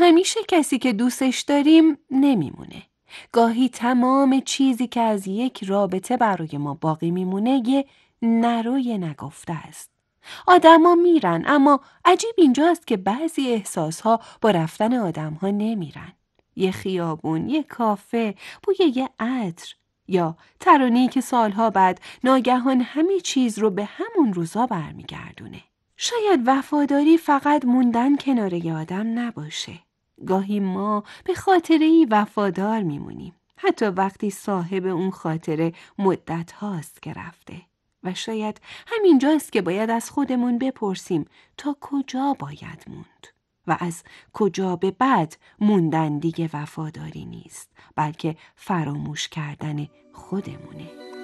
همیشه کسی که دوستش داریم نمیمونه. گاهی تمام چیزی که از یک رابطه برای ما باقی میمونه یه نروی نگفته است. آدما میرن، اما عجیب اینجاست که بعضی احساسها با رفتن آدمها نمیرن. یه خیابون، یه کافه، بوی یه عطر یا ترانه‌ای که سالها بعد ناگهان همه چیز رو به همون روزا برمیگردونه. شاید وفاداری فقط موندن کنار یه آدم نباشه. گاهی ما به خاطره‌ای وفادار میمونیم، حتی وقتی صاحب اون خاطره مدت هاست که رفته. و شاید همینجاست که باید از خودمون بپرسیم تا کجا باید موند و از کجا به بعد موندن دیگه وفاداری نیست، بلکه فراموش کردن خودمونه.